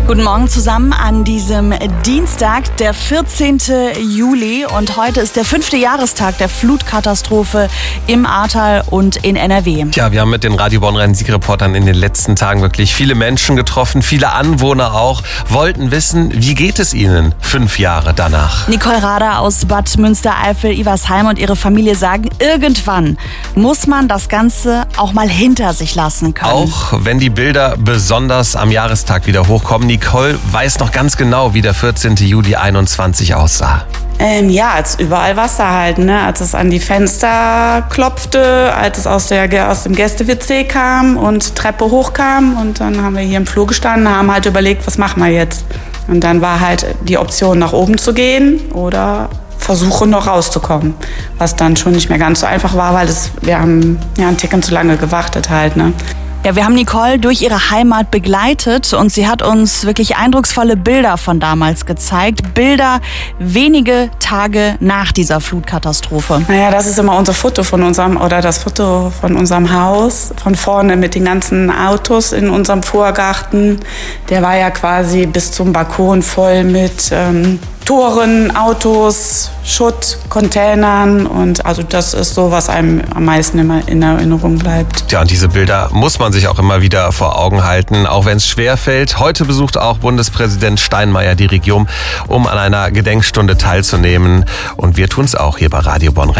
Guten Morgen zusammen an diesem Dienstag, der 14. Juli. Und heute ist der 5. Jahrestag der Flutkatastrophe im Ahrtal und in NRW. Tja, wir haben mit den Radio Bonn Rhein-Sieg-Reportern in den letzten Tagen wirklich viele Menschen getroffen, viele Anwohner auch, wollten wissen, wie geht es ihnen 5 Jahre danach? Nicole Rader aus Bad Münstereifel-Iversheim und ihre Familie sagen, irgendwann muss man das Ganze auch mal hinter sich lassen können. Auch wenn die Bilder besonders am Jahrestag wieder hochkommen. Nicole weiß noch ganz genau, wie der 14. Juli 21 aussah. Als überall Wasser halt, ne? Als es an die Fenster klopfte, als es aus dem Gäste-WC kam und Treppe hochkam. Und dann haben wir hier im Flur gestanden, haben halt überlegt, was machen wir jetzt? Und dann war halt die Option, nach oben zu gehen oder versuchen, noch rauszukommen. Was dann schon nicht mehr ganz so einfach war, weil wir haben einen Ticken zu lange gewartet halt, ne? Ja, wir haben Nicole durch ihre Heimat begleitet und sie hat uns wirklich eindrucksvolle Bilder von damals gezeigt. Bilder wenige Tage nach dieser Flutkatastrophe. Naja, das ist immer das Foto von unserem Haus. Von vorne mit den ganzen Autos in unserem Vorgarten. Der war ja quasi bis zum Balkon voll mit Toren, Autos, Schutt, Containern. Und also das ist so, was einem am meisten immer in Erinnerung bleibt. Ja, und diese Bilder muss man sich auch immer wieder vor Augen halten, auch wenn es schwerfällt. Heute besucht auch Bundespräsident Steinmeier die Region, um an einer Gedenkstunde teilzunehmen. Und wir tun es auch hier bei Radio Bonn.